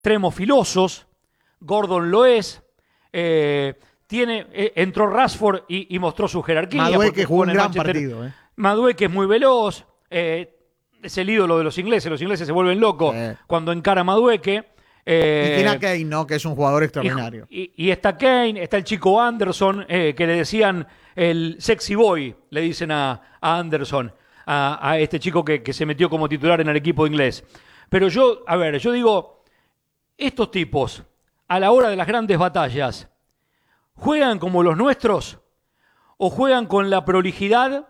tremofilosos. Gordon lo es. Entró Rashford y mostró su jerarquía. Madueke jugó un gran partido. Madueke es muy veloz. Es el ídolo de los ingleses. Los ingleses se vuelven locos cuando encara a Madueke. Y tiene a Kane, ¿no? Que es un jugador extraordinario. Y está Kane, está el chico Anderson, que le decían el sexy boy, le dicen a Anderson, a este chico que se metió como titular en el equipo inglés. Pero yo digo, estos tipos, a la hora de las grandes batallas, ¿juegan como los nuestros o juegan con la prolijidad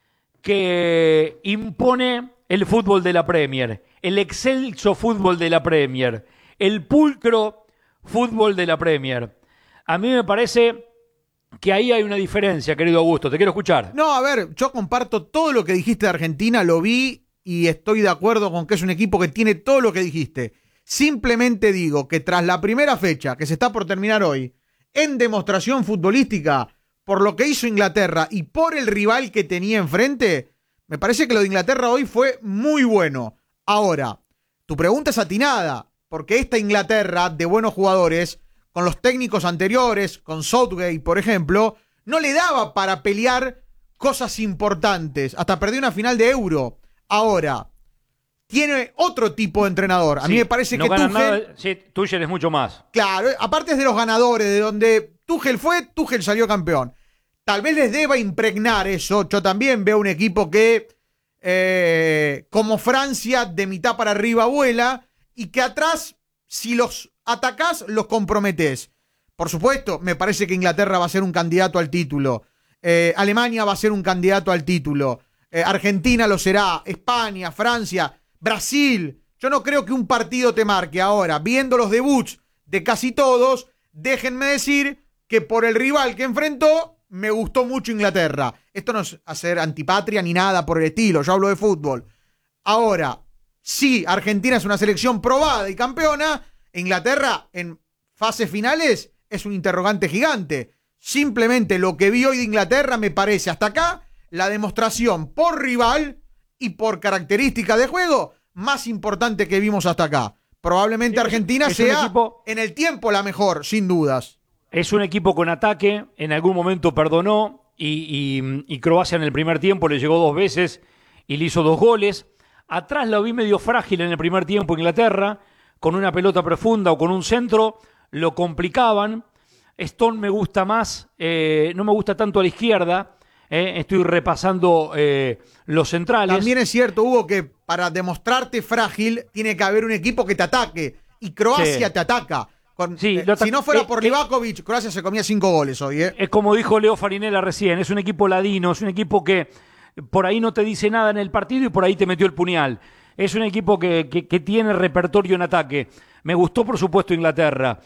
que impone el fútbol de la Premier, el excelso fútbol de la Premier, el pulcro fútbol de la Premier? A mí me parece que ahí hay una diferencia, querido Augusto. Te quiero escuchar. No, a ver, yo comparto todo lo que dijiste de Argentina, lo vi y estoy de acuerdo con que es un equipo que tiene todo lo que dijiste. Simplemente digo que tras la primera fecha, que se está por terminar hoy, en demostración futbolística, por lo que hizo Inglaterra y por el rival que tenía enfrente, me parece que lo de Inglaterra hoy fue muy bueno. Ahora, tu pregunta es atinada, porque esta Inglaterra de buenos jugadores, con los técnicos anteriores, con Southgate, por ejemplo, no le daba para pelear cosas importantes. Hasta perdió una final de Euro. Ahora, tiene otro tipo de entrenador. A mí me parece que Tuchel... Tuchel es mucho más. Claro, aparte es de los ganadores, de donde Tuchel salió campeón. Tal vez les deba impregnar eso. Yo también veo un equipo que, como Francia, de mitad para arriba vuela, y que atrás, si los atacás, los comprometés. Por supuesto, me parece que Inglaterra va a ser un candidato al título. Alemania va a ser un candidato al título. Argentina lo será. España, Francia, Brasil. Yo no creo que un partido te marque. Ahora, viendo los debuts de casi todos, déjenme decir que por el rival que enfrentó, me gustó mucho Inglaterra. Esto no es hacer antipatria ni nada por el estilo. Yo hablo de fútbol. Ahora, sí, Argentina es una selección probada y campeona. Inglaterra en fases finales es un interrogante gigante. Simplemente lo que vi hoy de Inglaterra me parece hasta acá la demostración por rival y por característica de juego más importante que vimos hasta acá. Probablemente Argentina sea en el tiempo la mejor, sin dudas. Es un equipo con ataque, en algún momento perdonó y Croacia en el primer tiempo le llegó 2 veces y le hizo 2 goles. Atrás lo vi medio frágil en el primer tiempo Inglaterra, con una pelota profunda o con un centro, lo complicaban. Stone me gusta más, no me gusta tanto a la izquierda, estoy repasando los centrales. También es cierto, Hugo, que para demostrarte frágil tiene que haber un equipo que te ataque, y Croacia te ataca. Si no fuera por Livakovic, Croacia se comía 5 goles hoy. Es como dijo Leo Farinella recién, es un equipo ladino, es un equipo que por ahí no te dice nada en el partido y por ahí te metió el puñal. Es un equipo que tiene repertorio en ataque. Me gustó, por supuesto, Inglaterra.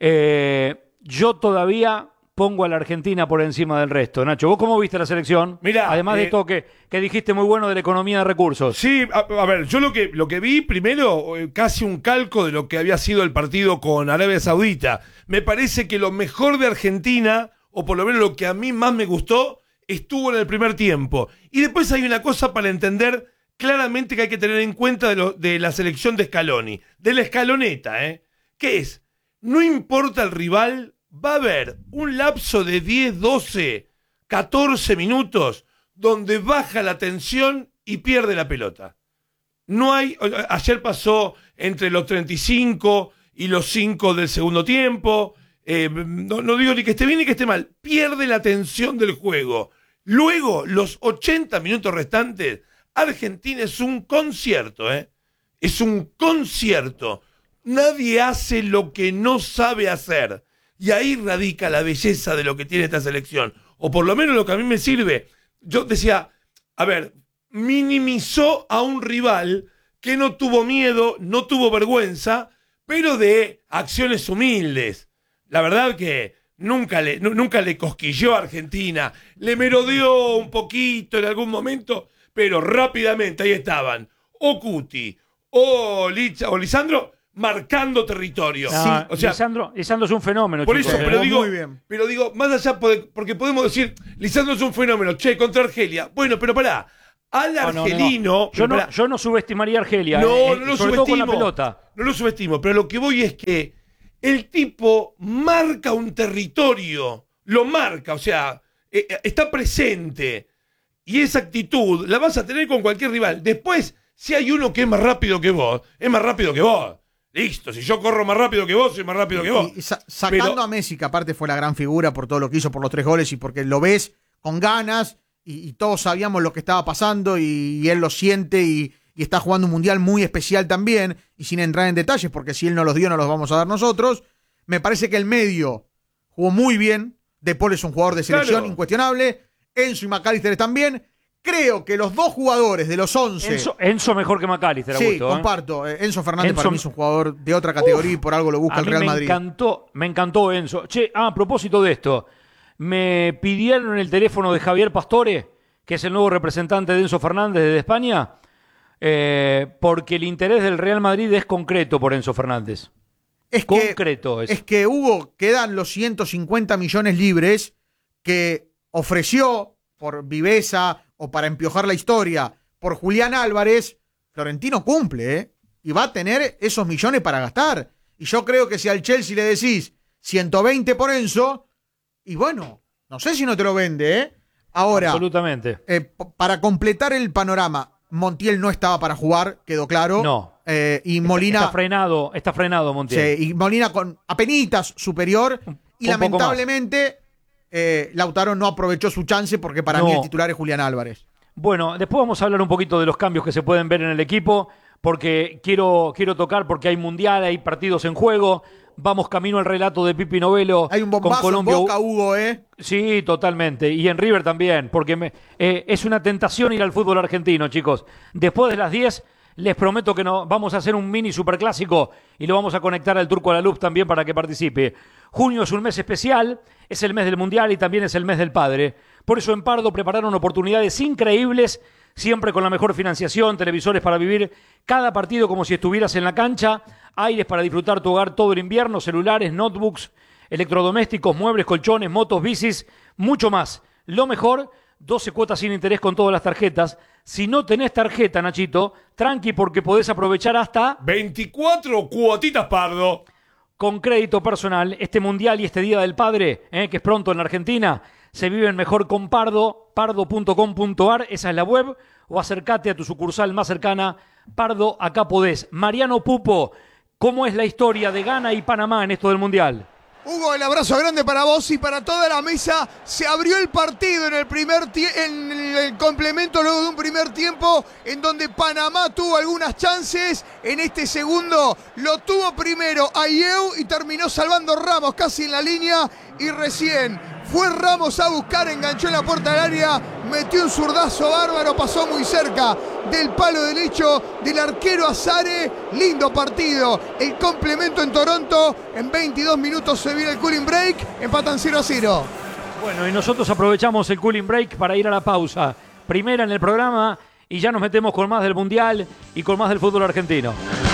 Yo todavía pongo a la Argentina por encima del resto. Nacho, ¿vos cómo viste la selección? Mirá, además de esto que dijiste muy bueno de la economía de recursos. Sí, a ver, yo lo que vi primero, casi un calco de lo que había sido el partido con Arabia Saudita. Me parece que lo mejor de Argentina, o por lo menos lo que a mí más me gustó, estuvo en el primer tiempo. Y después hay una cosa para entender claramente que hay que tener en cuenta de la selección de Scaloni, de la escaloneta, que es, no importa el rival, va a haber un lapso de 10, 12, 14 minutos donde baja la tensión y pierde la pelota. No hay, ayer pasó entre los 35 y los 5 del segundo tiempo, no digo ni que esté bien ni que esté mal, pierde la tensión del juego. Luego, los 80 minutos restantes, Argentina es un concierto, es un concierto. Nadie hace lo que no sabe hacer. Y ahí radica la belleza de lo que tiene esta selección. O por lo menos lo que a mí me sirve. Yo decía, a ver, minimizó a un rival que no tuvo miedo, no tuvo vergüenza, pero de acciones humildes. La verdad que nunca le cosquilló a Argentina. Le merodeó un poquito en algún momento, pero rápidamente ahí estaban. O Cuti, o Lisandro, marcando territorio. Sí, o sea, Lisandro es un fenómeno. Por chicos, eso, pero digo, más allá, porque podemos decir, Lisandro es un fenómeno, contra Argelia. Bueno, pero pará, al argelino. Yo no subestimaría a Argelia. No lo sobre todo con la subestimo. pelota. No lo subestimo, pero lo que voy es que el tipo marca un territorio, lo marca, o sea, está presente. Y esa actitud la vas a tener con cualquier rival. Después, si hay uno que es más rápido que vos, es más rápido que vos. Listo, si yo corro más rápido que vos, soy más rápido que vos. Y sacando Pero a Messi, que aparte fue la gran figura por todo lo que hizo, por los 3 goles y porque lo ves con ganas y todos sabíamos lo que estaba pasando y él lo siente y está jugando un mundial muy especial también y sin entrar en detalles, porque si él no los dio, no los vamos a dar nosotros. Me parece que el medio jugó muy bien. De Paul es un jugador de selección incuestionable. Enzo y McAllister también. Creo que los 2 jugadores de los 11... Enzo mejor que McAllister, Sí, Augusto, comparto. Enzo Fernández para mí es un jugador de otra categoría y por algo lo busca el Real Madrid. Me encantó Enzo. Che, a propósito de esto, me pidieron el teléfono de Javier Pastore, que es el nuevo representante de Enzo Fernández desde España, porque el interés del Real Madrid es concreto por Enzo Fernández. Es que Hugo, quedan los 150 millones libres que ofreció por viveza o para empiojar la historia por Julián Álvarez. Florentino cumple, ¿eh? Y va a tener esos millones para gastar. Y yo creo que si al Chelsea le decís 120 por Enzo, y bueno, no sé si no te lo vende, ¿eh? Ahora, absolutamente. Para completar el panorama, Montiel no estaba para jugar, quedó claro. No. Y Molina está frenado Montiel. Sí, y Molina con apenitas superior. Y lamentablemente Lautaro no aprovechó su chance porque para mí el titular es Julián Álvarez. Bueno, después vamos a hablar un poquito de los cambios que se pueden ver en el equipo, porque quiero tocar, porque hay mundial, hay partidos en juego. Vamos camino al relato de Pipi Novello. Hay un bombazo con Colombia. En Boca, Hugo, ¿eh? Sí, totalmente. Y en River también, porque es una tentación ir al fútbol argentino, chicos. Después de las 10, les prometo que vamos a hacer un mini superclásico y lo vamos a conectar al Turco Alaluz también para que participe. Junio es un mes especial, es el mes del Mundial y también es el mes del Padre. Por eso en Pardo prepararon oportunidades increíbles, siempre con la mejor financiación, televisores para vivir cada partido como si estuvieras en la cancha, aires para disfrutar tu hogar todo el invierno, celulares, notebooks, electrodomésticos, muebles, colchones, motos, bicis, mucho más. Lo mejor, 12 cuotas sin interés con todas las tarjetas. Si no tenés tarjeta, Nachito, tranqui porque podés aprovechar hasta 24 cuotitas, Pardo. Con crédito personal, este Mundial y este Día del Padre, que es pronto en la Argentina, se viven mejor con Pardo, pardo.com.ar, esa es la web, o acércate a tu sucursal más cercana. Pardo, acá podés. Mariano Pupo, ¿cómo es la historia de Ghana y Panamá en esto del Mundial? Hugo, el abrazo grande para vos y para toda la mesa. Se abrió el partido en el complemento luego de un primer tiempo en donde Panamá tuvo algunas chances. En este segundo lo tuvo primero Ayew y terminó salvando Ramos casi en la línea. Y recién fue Ramos a buscar, enganchó en la puerta del área, metió un zurdazo bárbaro, pasó muy cerca del palo derecho del arquero Azare. Lindo partido. El complemento en Toronto. En 22 minutos se viene el cooling break. Empatan 0-0. Bueno, y nosotros aprovechamos el cooling break para ir a la pausa. Primera en el programa y ya nos metemos con más del Mundial y con más del fútbol argentino.